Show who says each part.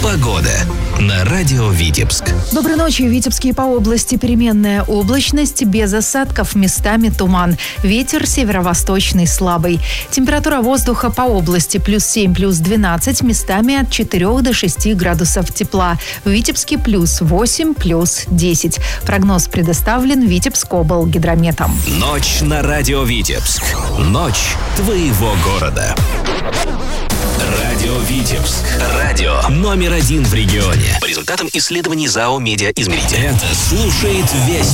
Speaker 1: Погода на радио Витебск.
Speaker 2: Доброй ночи. В Витебске по области переменная облачность, без осадков, местами туман. Ветер северо-восточный слабый. Температура воздуха по области +7, +12, местами от 4 до 6 градусов тепла. В Витебске +8, +10. Прогноз предоставлен Витебскоблгидрометом.
Speaker 1: Ночь на радио Витебск. Ночь твоего города. Радио Витебск. Радио номер 1 в регионе. По результатам исследований ЗАО «Медиа Измеритель». Это слушает весь